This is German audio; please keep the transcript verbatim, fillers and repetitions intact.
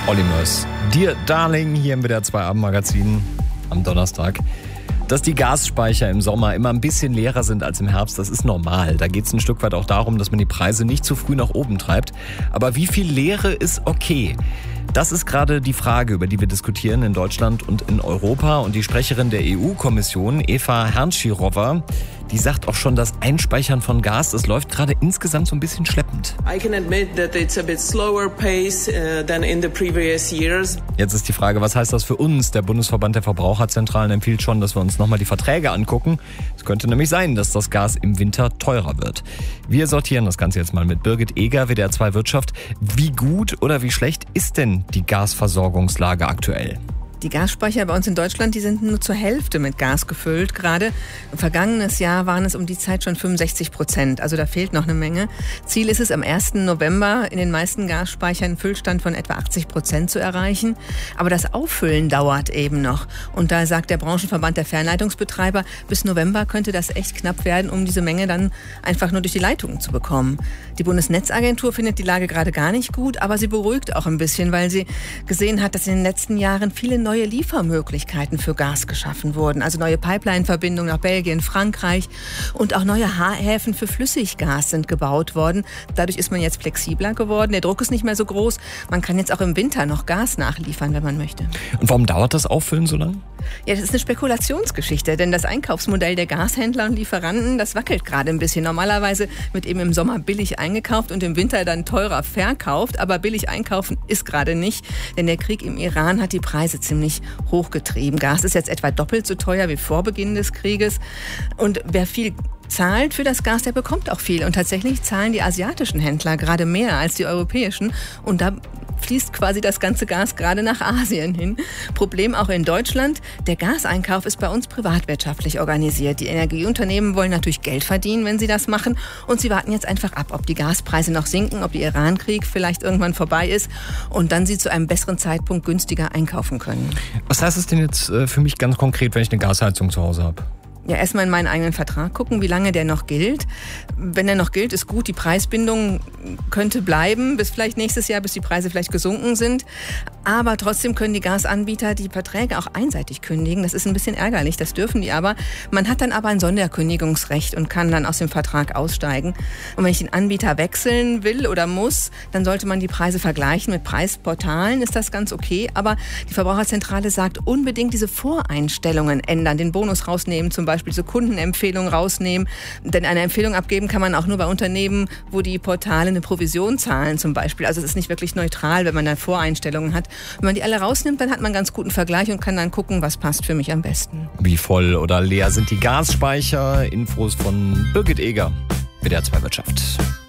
Olli Mörs. Dear Darling, hier im W D R zwei Abendmagazin am Donnerstag. Dass die Gasspeicher im Sommer immer ein bisschen leerer sind als im Herbst, das ist normal. Da geht es ein Stück weit auch darum, dass man die Preise nicht zu früh nach oben treibt. Aber wie viel Leere ist okay? Das ist gerade die Frage, über die wir diskutieren in Deutschland und in Europa. Und die Sprecherin der E U-Kommission, Eva Herrnschirova, die sagt auch schon, das Einspeichern von Gas, das läuft gerade insgesamt so ein bisschen schleppend. I can admit that it's a bit slower pace uh, than in the previous years. Jetzt ist die Frage, was heißt das für uns? Der Bundesverband der Verbraucherzentralen empfiehlt schon, dass wir uns nochmal die Verträge angucken. Es könnte nämlich sein, dass das Gas im Winter teurer wird. Wir sortieren das Ganze jetzt mal mit Birgit Eger, W D R zwei Wirtschaft. Wie gut oder wie schlecht ist denn die Gasversorgungslage aktuell? Die Gasspeicher bei uns in Deutschland, die sind nur zur Hälfte mit Gas gefüllt. Gerade im vergangenen Jahr waren es um die Zeit schon fünfundsechzig Prozent. Also da fehlt noch eine Menge. Ziel ist es, am ersten November in den meisten Gasspeichern einen Füllstand von etwa achtzig Prozent zu erreichen. Aber das Auffüllen dauert eben noch. Und da sagt der Branchenverband der Fernleitungsbetreiber, bis November könnte das echt knapp werden, um diese Menge dann einfach nur durch die Leitungen zu bekommen. Die Bundesnetzagentur findet die Lage gerade gar nicht gut, aber sie beruhigt auch ein bisschen, weil sie gesehen hat, dass in den letzten Jahren viele neue Liefermöglichkeiten für Gas geschaffen wurden. Also neue Pipeline-Verbindungen nach Belgien, Frankreich und auch neue Häfen für Flüssiggas sind gebaut worden. Dadurch ist man jetzt flexibler geworden. Der Druck ist nicht mehr so groß. Man kann jetzt auch im Winter noch Gas nachliefern, wenn man möchte. Und warum dauert das Auffüllen so lange? Ja, das ist eine Spekulationsgeschichte, denn das Einkaufsmodell der Gashändler und Lieferanten, das wackelt gerade ein bisschen. Normalerweise wird eben im Sommer billig eingekauft und im Winter dann teurer verkauft. Aber billig einkaufen ist gerade nicht, denn der Krieg im Iran hat die Preise ziemlich hochgetrieben. Gas ist jetzt etwa doppelt so teuer wie vor Beginn des Krieges. Und wer viel zahlt für das Gas, der bekommt auch viel. Und tatsächlich zahlen die asiatischen Händler gerade mehr als die europäischen. Und da fließt quasi das ganze Gas gerade nach Asien hin. Problem auch in Deutschland. Der Gaseinkauf ist bei uns privatwirtschaftlich organisiert. Die Energieunternehmen wollen natürlich Geld verdienen, wenn sie das machen. Und sie warten jetzt einfach ab, ob die Gaspreise noch sinken, ob der Iran-Krieg vielleicht irgendwann vorbei ist und dann sie zu einem besseren Zeitpunkt günstiger einkaufen können. Was heißt es denn jetzt für mich ganz konkret, wenn ich eine Gasheizung zu Hause habe? Ja, erstmal in meinen eigenen Vertrag gucken, wie lange der noch gilt. Wenn der noch gilt, ist gut. Die Preisbindung könnte bleiben, bis vielleicht nächstes Jahr, bis die Preise vielleicht gesunken sind. Aber trotzdem können die Gasanbieter die Verträge auch einseitig kündigen. Das ist ein bisschen ärgerlich, das dürfen die aber. Man hat dann aber ein Sonderkündigungsrecht und kann dann aus dem Vertrag aussteigen. Und wenn ich den Anbieter wechseln will oder muss, dann sollte man die Preise vergleichen. Mit Preisportalen ist das ganz okay. Aber die Verbraucherzentrale sagt, unbedingt diese Voreinstellungen ändern, den Bonus rausnehmen, zum Beispiel diese Kundenempfehlungen rausnehmen. Denn eine Empfehlung abgeben kann man auch nur bei Unternehmen, wo die Portale eine Provision zahlen zum Beispiel. Also es ist nicht wirklich neutral, wenn man da Voreinstellungen hat. Wenn man die alle rausnimmt, dann hat man einen ganz guten Vergleich und kann dann gucken, was passt für mich am besten. Wie voll oder leer sind die Gasspeicher? Infos von Birgit Eger, W D R zwei Wirtschaft.